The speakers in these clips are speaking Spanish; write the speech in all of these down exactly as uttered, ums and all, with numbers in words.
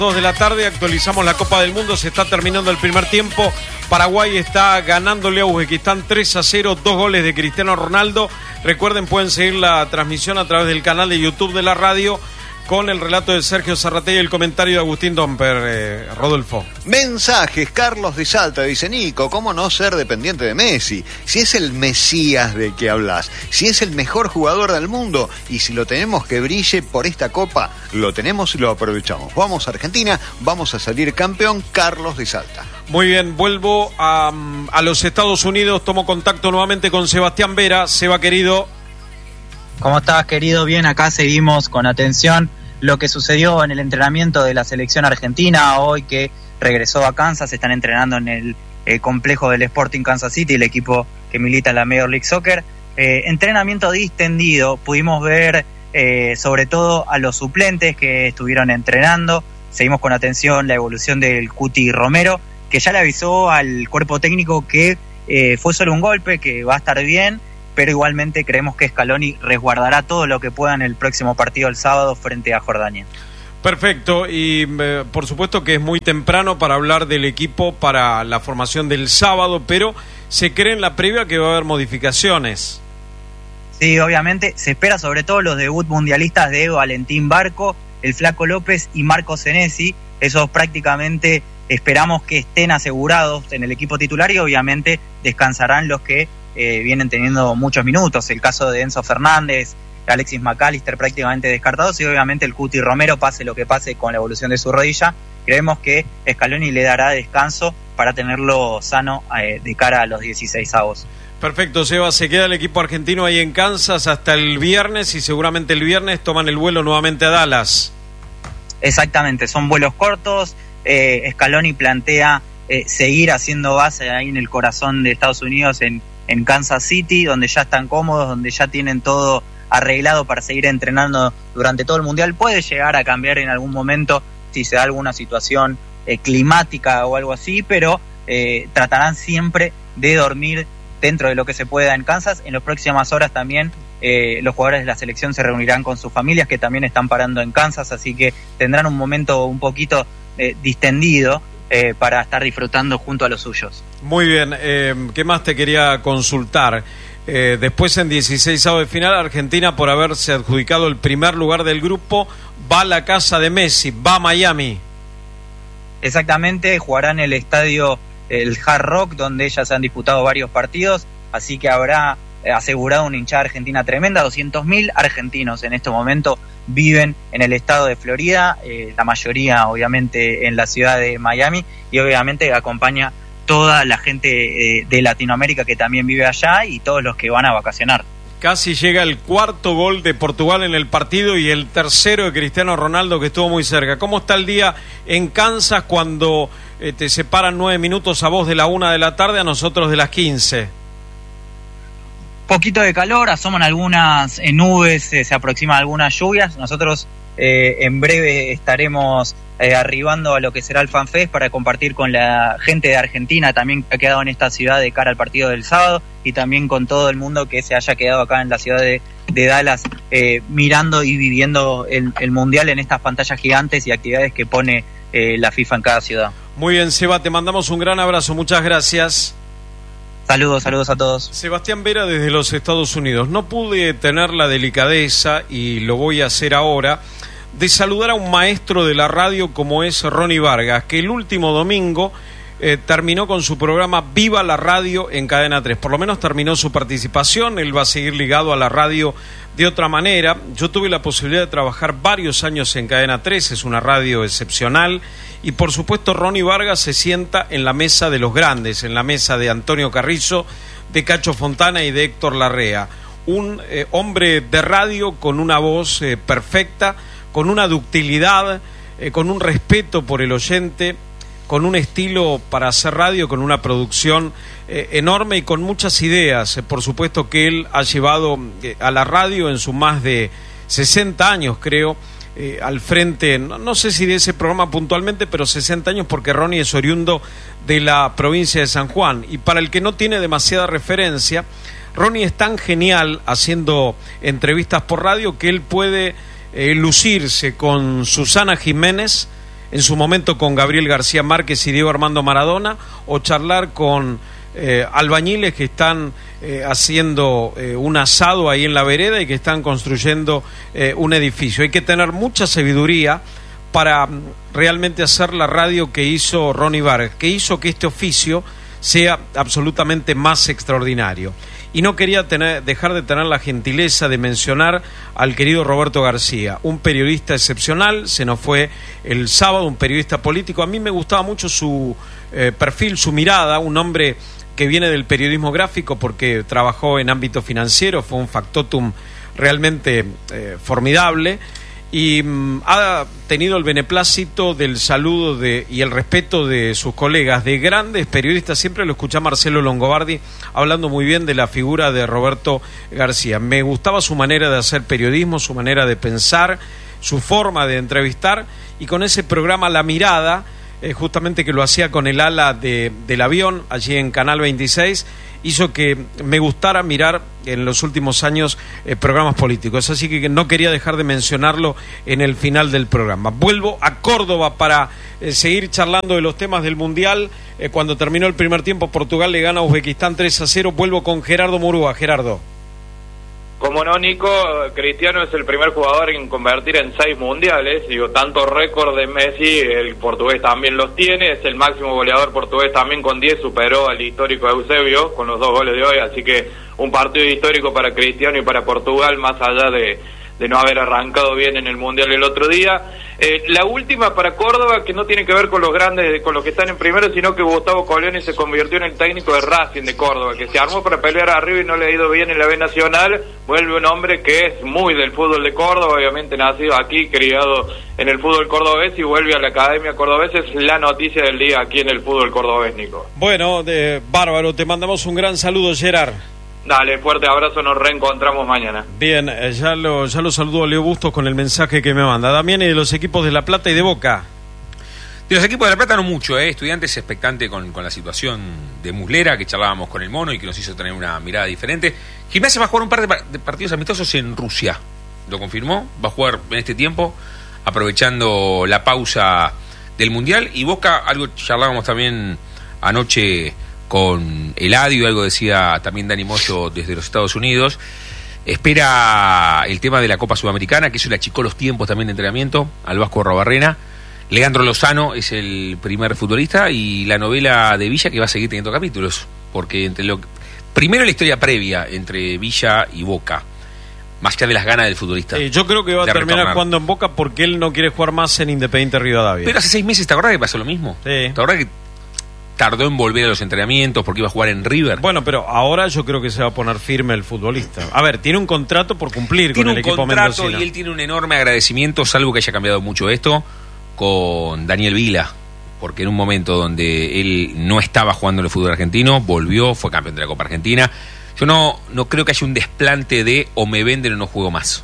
dos de la tarde, actualizamos la Copa del Mundo, se está terminando el primer tiempo. Paraguay está ganándole a Uzbekistán tres a cero, dos goles de Cristiano Ronaldo. Recuerden, pueden seguir la transmisión a través del canal de YouTube de la radio con el relato de Sergio Zarratea y el comentario de Agustín Domper. eh, Rodolfo. Mensajes, Carlos de Salta dice: Nico, ¿cómo no ser dependiente de Messi? Si es el Mesías de que hablas, si es el mejor jugador del mundo, y si lo tenemos que brille por esta Copa, lo tenemos y lo aprovechamos. Vamos a Argentina, vamos a salir campeón. Carlos de Salta. Muy bien, vuelvo a, a los Estados Unidos, tomo contacto nuevamente con Sebastián Vera. Seba, querido. ¿Cómo estás, querido? Bien, acá seguimos con atención lo que sucedió en el entrenamiento de la selección argentina hoy, que regresó a Kansas. Están entrenando en el eh, complejo del Sporting Kansas City, el equipo que milita en la Major League Soccer. Eh, entrenamiento distendido, pudimos ver eh, sobre todo a los suplentes que estuvieron entrenando. Seguimos con atención la evolución del Cuti Romero, que ya le avisó al cuerpo técnico que eh, fue solo un golpe, que va a estar bien, pero igualmente creemos que Scaloni resguardará todo lo que pueda en el próximo partido el sábado frente a Jordania. Perfecto, y eh, por supuesto que es muy temprano para hablar del equipo para la formación del sábado, pero se cree en la previa que va a haber modificaciones. Sí, obviamente, se espera sobre todo los debut mundialistas de Valentín Barco, el Flaco López y Marco Senesi. Esos prácticamente esperamos que estén asegurados en el equipo titular, y obviamente descansarán los que Eh, vienen teniendo muchos minutos, el caso de Enzo Fernández, Alexis McAllister prácticamente descartados, y obviamente el Cuti Romero, pase lo que pase con la evolución de su rodilla. Creemos que Scaloni le dará descanso para tenerlo sano eh, de cara a los dieciséis avos. Perfecto, Seba, se queda el equipo argentino ahí en Kansas hasta el viernes, y seguramente el viernes toman el vuelo nuevamente a Dallas. Exactamente, son vuelos cortos. eh, Scaloni plantea eh, seguir haciendo base ahí en el corazón de Estados Unidos, en en Kansas City, donde ya están cómodos, donde ya tienen todo arreglado para seguir entrenando durante todo el Mundial. Puede llegar a cambiar en algún momento si se da alguna situación eh, climática o algo así, pero eh, tratarán siempre de dormir dentro de lo que se pueda en Kansas. En las próximas horas también eh, los jugadores de la selección se reunirán con sus familias, que también están parando en Kansas, así que tendrán un momento un poquito eh, distendido Eh, para estar disfrutando junto a los suyos. Muy bien, eh, ¿qué más te quería consultar? Eh, después, en dieciseisavos de final, Argentina, por haberse adjudicado el primer lugar del grupo, va a la casa de Messi, va a Miami. Exactamente, jugará en el estadio el Hard Rock, donde ya se han disputado varios partidos, así que habrá asegurado una hinchada argentina tremenda. Doscientos mil argentinos en este momento viven en el estado de Florida, eh, la mayoría obviamente en la ciudad de Miami, y obviamente acompaña toda la gente eh, de Latinoamérica que también vive allá, y todos los que van a vacacionar. Casi llega el cuarto gol de Portugal en el partido y el tercero de Cristiano Ronaldo, que estuvo muy cerca. ¿Cómo está el día en Kansas cuando eh, te separan nueve minutos a vos de la una de la tarde, a nosotros de las quince? Poquito de calor, asoman algunas eh, nubes, eh, se aproximan algunas lluvias. Nosotros eh, en breve estaremos eh, arribando a lo que será el FanFest para compartir con la gente de Argentina también que ha quedado en esta ciudad de cara al partido del sábado, y también con todo el mundo que se haya quedado acá en la ciudad de, de Dallas eh, mirando y viviendo el, el Mundial en estas pantallas gigantes y actividades que pone eh, la FIFA en cada ciudad. Muy bien, Seba, te mandamos un gran abrazo, muchas gracias. Saludos, saludos a todos. Sebastián Vera desde los Estados Unidos. No pude tener la delicadeza, y lo voy a hacer ahora, de saludar a un maestro de la radio como es Ronnie Vargas, que el último domingo eh, terminó con su programa Viva la Radio en Cadena tres. Por lo menos terminó su participación. Él va a seguir ligado a la radio de otra manera. Yo tuve la posibilidad de trabajar varios años en Cadena tres, es una radio excepcional, y por supuesto Ronnie Vargas se sienta en la mesa de los grandes, en la mesa de Antonio Carrizo, de Cacho Fontana y de Héctor Larrea. Un eh, hombre de radio con una voz eh, perfecta, con una ductilidad, eh, con un respeto por el oyente, con un estilo para hacer radio, con una producción eh, enorme y con muchas ideas. Eh, por supuesto que él ha llevado eh, a la radio en sus más de sesenta años, creo, eh, al frente, no, no sé si de ese programa puntualmente, pero sesenta años, porque Ronnie es oriundo de la provincia de San Juan. Y para el que no tiene demasiada referencia, Ronnie es tan genial haciendo entrevistas por radio que él puede eh, lucirse con Susana Jiménez en su momento con Gabriel García Márquez y Diego Armando Maradona, o charlar con eh, albañiles que están eh, haciendo eh, un asado ahí en la vereda y que están construyendo eh, un edificio. Hay que tener mucha sabiduría para realmente hacer la radio que hizo Ronnie Vargas, que hizo que este oficio sea absolutamente más extraordinario. Y no quería tener, dejar de tener la gentileza de mencionar al querido Roberto García, un periodista excepcional, se nos fue el sábado, un periodista político. A mí me gustaba mucho su eh, perfil, su mirada, un hombre que viene del periodismo gráfico porque trabajó en ámbito financiero, fue un factotum realmente eh, formidable, y mm, ha tenido el beneplácito del saludo de, y el respeto de sus colegas, de grandes periodistas. Siempre lo escuché a Marcelo Longobardi hablando muy bien de la figura de Roberto García. Me gustaba su manera de hacer periodismo, su manera de pensar, su forma de entrevistar, y con ese programa La Mirada, eh, justamente que lo hacía con el ala de, del avión allí en Canal veintiséis, hizo que me gustara mirar en los últimos años eh, programas políticos, así que no quería dejar de mencionarlo en el final del programa. Vuelvo a Córdoba para eh, seguir charlando de los temas del Mundial. Eh, cuando terminó el primer tiempo, Portugal le gana a Uzbekistán tres a cero. Vuelvo con Gerardo Murúa. Gerardo. Como no, Nico, Cristiano es el primer jugador en convertir en seis mundiales. Digo, tanto récord de Messi, el portugués también los tiene. Es el máximo goleador portugués también con diez, superó al histórico Eusebio con los dos goles de hoy. Así que un partido histórico para Cristiano y para Portugal, más allá de, de no haber arrancado bien en el Mundial el otro día. Eh, la última para Córdoba, que no tiene que ver con los grandes, con los que están en primero, sino que Gustavo Coloni se convirtió en el técnico de Racing de Córdoba, que se armó para pelear arriba y no le ha ido bien en la B Nacional. Vuelve un hombre que es muy del fútbol de Córdoba, obviamente nacido aquí, criado en el fútbol cordobés, y vuelve a la Academia Cordobés. Es la noticia del día aquí en el fútbol cordobés, Nico. Bueno, de, bárbaro, te mandamos un gran saludo, Gerard. Dale, fuerte abrazo, nos reencontramos mañana. Bien, eh, ya lo ya lo saludo a Leo Bustos con el mensaje que me manda. Damián, y de los equipos de La Plata y de Boca. De los equipos de La Plata no mucho, ¿eh? Estudiantes expectante con, con la situación de Muslera, que charlábamos con el Mono y que nos hizo tener una mirada diferente. Gimnasia va a jugar un par de, de partidos amistosos en Rusia, lo confirmó, va a jugar en este tiempo, aprovechando la pausa del Mundial. Y Boca, algo charlábamos también anoche con Eladio, algo decía también Dani Moyo desde los Estados Unidos, espera el tema de la Copa Sudamericana, que eso le achicó los tiempos también de entrenamiento al Vasco Arrobarrena. Leandro Lozano es el primer futbolista, y la novela de Villa, que va a seguir teniendo capítulos, porque entre lo primero la historia previa entre Villa y Boca, más allá de las ganas del futbolista. Eh, yo creo que va a terminar retornar. jugando en Boca porque él no quiere jugar más en Independiente Rivadavia. Pero hace seis meses, ¿te acordás que pasó lo mismo? Sí. ¿Te acordás que tardó en volver a los entrenamientos porque iba a jugar en River? Bueno, pero ahora yo creo que se va a poner firme el futbolista. A ver, tiene un contrato por cumplir tiene con el equipo mendocino. Tiene un mendocino. contrato y él tiene un enorme agradecimiento, salvo que haya cambiado mucho esto, con Daniel Vila, porque en un momento donde él no estaba jugando en el fútbol argentino, volvió, fue campeón de la Copa Argentina. Yo no, no creo que haya un desplante de o me venden o no juego más.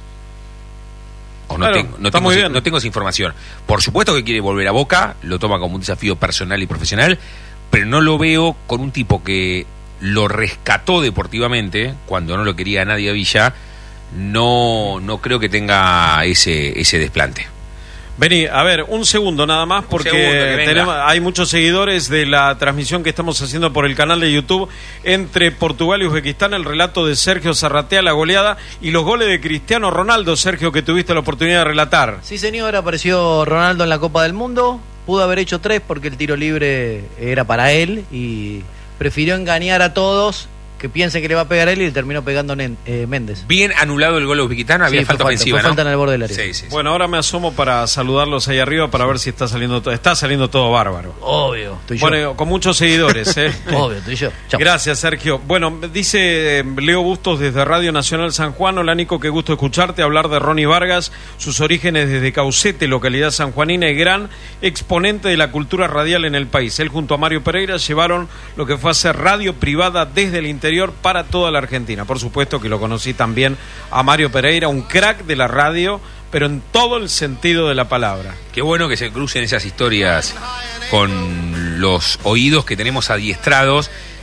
O no, claro, tengo, no, tengo, no tengo esa información. Por supuesto que quiere volver a Boca, lo toma como un desafío personal y profesional, pero no lo veo con un tipo que lo rescató deportivamente cuando no lo quería nadie a Villa. No, no creo que tenga ese, ese desplante. Vení, a ver, un segundo nada más, porque segundo, tenemos, hay muchos seguidores de la transmisión que estamos haciendo por el canal de YouTube entre Portugal y Uzbekistán, el relato de Sergio Zarratea, la goleada, y los goles de Cristiano Ronaldo, Sergio, que tuviste la oportunidad de relatar. Sí, señor, apareció Ronaldo en la Copa del Mundo, pudo haber hecho tres porque el tiro libre era para él y prefirió engañar a todos que piense que le va a pegar él y le terminó pegando eh, Méndez. Bien anulado el gol uzbekistano, había sí, falta, falta ofensiva, ¿no? falta en el borde del área. Sí, sí, sí. Bueno, ahora me asomo para saludarlos ahí arriba para ver si está saliendo todo. Está saliendo todo bárbaro. Obvio, estoy yo. Bueno, con muchos seguidores, ¿eh? Obvio, estoy yo. Chau. Gracias, Sergio. Bueno, dice eh, Leo Bustos desde Radio Nacional San Juan. Hola, Nico, qué gusto escucharte hablar de Ronnie Vargas, sus orígenes desde Caucete, localidad sanjuanina, y gran exponente de la cultura radial en el país. Él junto a Mario Pereira llevaron lo que fue a ser radio privada desde el interior para toda la Argentina. Por supuesto que lo conocí también a Mario Pereira, un crack de la radio, pero en todo el sentido de la palabra. Qué bueno que se crucen esas historias con los oídos que tenemos adiestrados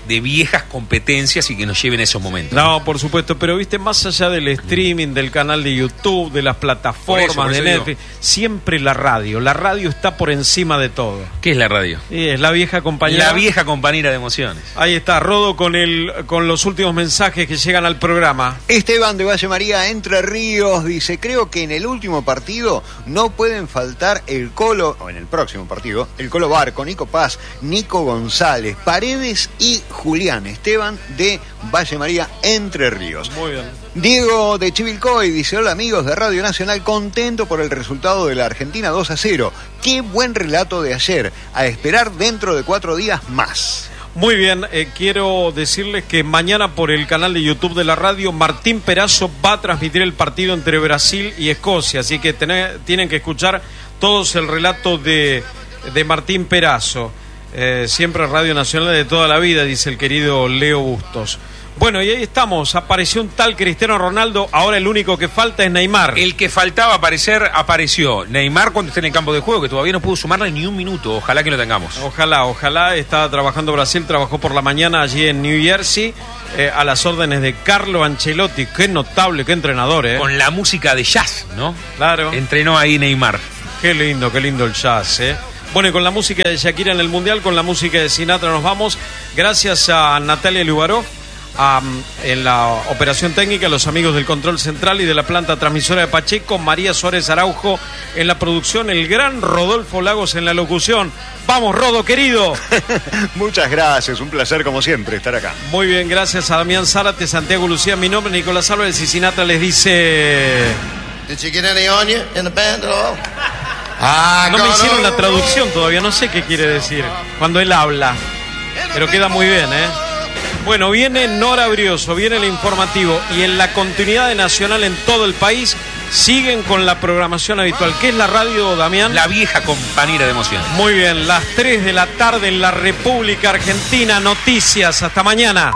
de viejas competencias y que nos lleven a esos momentos. No, por supuesto, pero viste, más allá del streaming, del canal de YouTube, de las plataformas, por eso, por de eso Netflix, digo. siempre la radio. La radio está por encima de todo. ¿Qué es la radio? Y es la vieja compañera. La vieja compañera de emociones. Ahí está, Rodo con el con los últimos mensajes que llegan al programa. Esteban de Valle María, Entre Ríos, dice: creo que en el último partido no pueden faltar el Colo, o en el próximo partido, el Colo Barco, Nico Paz, Nico González, Paredes y Julián. Esteban de Valle María, Entre Ríos. Muy bien. Diego de Chivilcoy dice: hola amigos de Radio Nacional, contento por el resultado de la Argentina dos a cero. Qué buen relato de ayer, a esperar dentro de cuatro días más. Muy bien, eh, quiero decirles que mañana por el canal de YouTube de la radio, Martín Perazo va a transmitir el partido entre Brasil y Escocia, así que tener, tienen que escuchar todos el relato de, de Martín Perazo. Eh, siempre Radio Nacional de toda la vida, dice el querido Leo Bustos. Bueno, y ahí estamos, apareció un tal Cristiano Ronaldo, ahora el único que falta es Neymar. El que faltaba aparecer, apareció. Neymar cuando esté en el campo de juego, que todavía no pudo sumarle ni un minuto, ojalá que lo tengamos. Ojalá, ojalá, estaba trabajando Brasil, trabajó por la mañana allí en New Jersey, eh, a las órdenes de Carlo Ancelotti, qué notable, qué entrenador, ¿eh? Con la música de jazz, ¿no? Claro. Entrenó ahí Neymar. Qué lindo, qué lindo el jazz, ¿eh? Bueno, y con la música de Shakira en el Mundial, con la música de Sinatra nos vamos, gracias a Natalia Lugarov, Um, en la operación técnica, los amigos del control central y de la planta transmisora de Pacheco, María Suárez Araujo en la producción, el gran Rodolfo Lagos en la locución. Vamos, Rodo, querido. Muchas gracias, un placer como siempre estar acá. Muy bien, gracias a Damián Zárate, Santiago Lucía, mi nombre es Nicolás Álvarez y Sinatra les dice... No me hicieron la traducción todavía, no sé qué quiere decir cuando él habla, pero queda muy bien, ¿eh? Bueno, viene Nora Brioso, viene el informativo y en la continuidad de Nacional en todo el país siguen con la programación habitual. ¿Qué es la radio, Damián? La vieja compañera de emociones. Muy bien, las tres de la tarde en la República Argentina. Noticias, hasta mañana.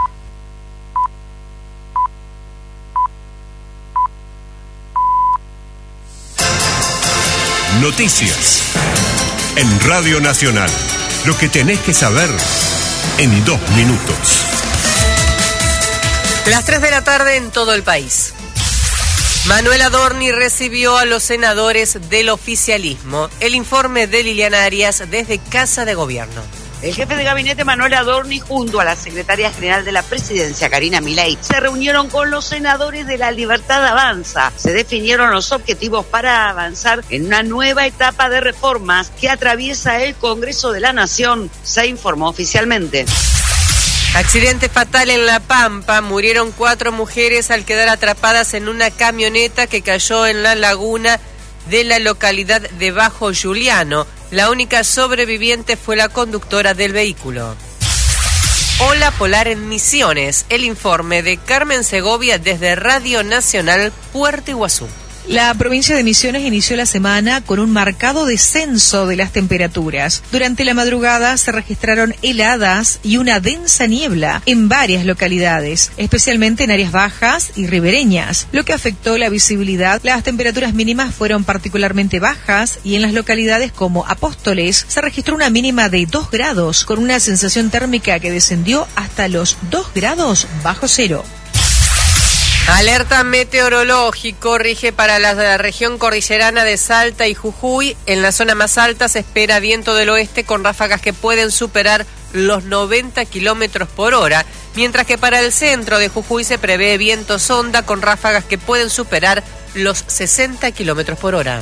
Noticias en Radio Nacional. Lo que tenés que saber en dos minutos. Las tres de la tarde en todo el país. Manuel Adorni recibió a los senadores del oficialismo. El informe de Liliana Arias desde Casa de Gobierno. El jefe de gabinete Manuel Adorni junto a la secretaria general de la presidencia Karina Milei se reunieron con los senadores de La Libertad Avanza. Se definieron los objetivos para avanzar en una nueva etapa de reformas que atraviesa el Congreso de la Nación, se informó oficialmente. Accidente fatal en La Pampa. Murieron cuatro mujeres al quedar atrapadas en una camioneta que cayó en la laguna de la localidad de Bajo Juliano. La única sobreviviente fue la conductora del vehículo. Ola polar en Misiones. El informe de Carmen Segovia desde Radio Nacional Puerto Iguazú. La provincia de Misiones inició la semana con un marcado descenso de las temperaturas. Durante la madrugada se registraron heladas y una densa niebla en varias localidades, especialmente en áreas bajas y ribereñas, lo que afectó la visibilidad. Las temperaturas mínimas fueron particularmente bajas y en las localidades como Apóstoles se registró una mínima de dos grados, con una sensación térmica que descendió hasta los dos grados bajo cero. Alerta meteorológico rige para la región cordillerana de Salta y Jujuy. En la zona más alta se espera viento del oeste con ráfagas que pueden superar los noventa kilómetros por hora, mientras que para el centro de Jujuy se prevé viento sonda con ráfagas que pueden superar los sesenta kilómetros por hora.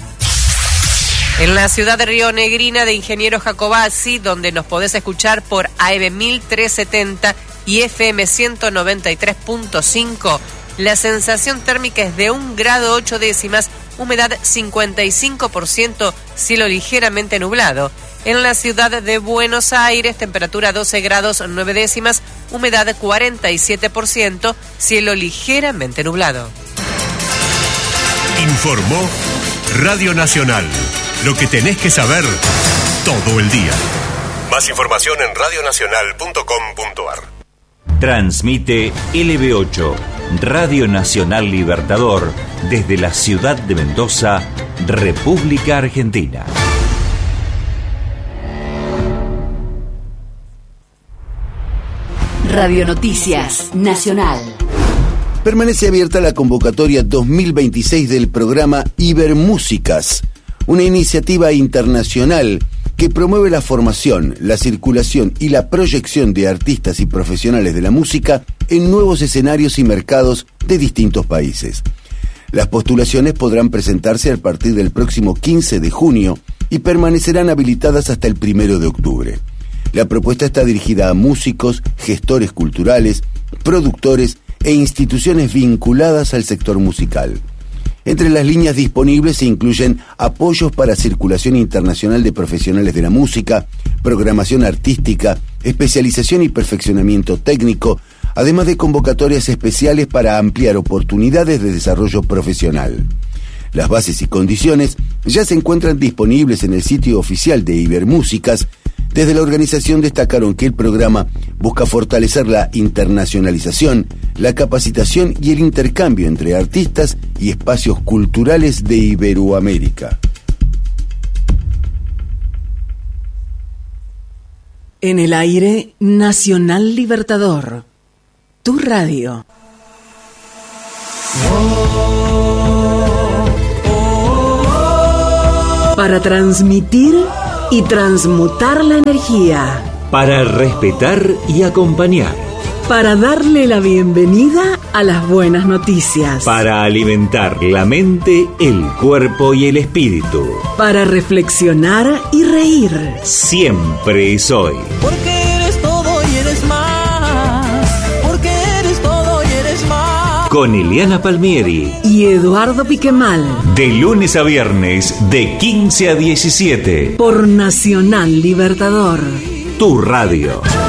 En la ciudad de Río Negrina de Ingeniero Jacobacci, donde nos podés escuchar por A M mil trescientos setenta y F M ciento noventa y tres punto cinco, la sensación térmica es de un grado ocho décimas, humedad cincuenta y cinco por ciento, cielo ligeramente nublado. En la ciudad de Buenos Aires, temperatura doce grados nueve décimas, humedad cuarenta y siete por ciento, cielo ligeramente nublado. Informó Radio Nacional. Lo que tenés que saber todo el día. Más información en radio nacional punto com punto a r. Transmite L B ocho, Radio Nacional Libertador, desde la ciudad de Mendoza, República Argentina. Radio Noticias Nacional. Permanece abierta la convocatoria dos mil veintiséis del programa Ibermúsicas, una iniciativa internacional que promueve la formación, la circulación y la proyección de artistas y profesionales de la música en nuevos escenarios y mercados de distintos países. Las postulaciones podrán presentarse a partir del próximo quince de junio y permanecerán habilitadas hasta el primero de octubre. La propuesta está dirigida a músicos, gestores culturales, productores e instituciones vinculadas al sector musical. Entre las líneas disponibles se incluyen apoyos para circulación internacional de profesionales de la música, programación artística, especialización y perfeccionamiento técnico, además de convocatorias especiales para ampliar oportunidades de desarrollo profesional. Las bases y condiciones ya se encuentran disponibles en el sitio oficial de Ibermúsicas. Desde la organización destacaron que el programa busca fortalecer la internacionalización, la capacitación y el intercambio entre artistas y espacios culturales de Iberoamérica. En el aire, Nacional Libertador, tu radio. Para transmitir y transmutar la energía. Para respetar y acompañar. Para darle la bienvenida a las buenas noticias. Para alimentar la mente, el cuerpo y el espíritu. Para reflexionar y reír. Siempre es hoy. Porque eres todo y eres más. Porque eres todo y eres más. Con Eliana Palmieri y Eduardo Piquemal. De lunes a viernes, de quince a diecisiete. Por Nacional Libertador. Tu radio.